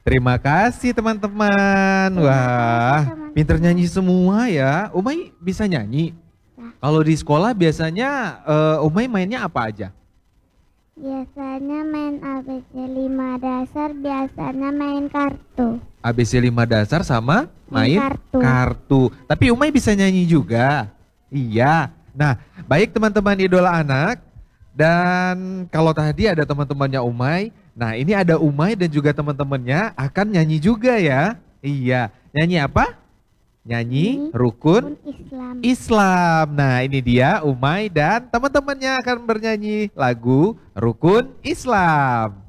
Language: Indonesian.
Terima kasih teman-teman. Wah, pinter nyanyi semua ya. Umay bisa nyanyi. Kalau di sekolah biasanya Umay mainnya apa aja? Biasanya main ABC 5 dasar, biasanya main kartu. ABC 5 dasar sama main kartu. kartu. Tapi Umay bisa nyanyi juga. Iya. Nah, baik teman-teman idola anak. Dan kalau tadi ada teman-temannya Umay, nah ini ada Umay dan juga teman-temannya akan nyanyi juga ya. Iya. Nyanyi apa? Nyanyi rukun Islam. Islam. Nah ini dia Umay dan teman-temannya akan bernyanyi lagu Rukun Islam.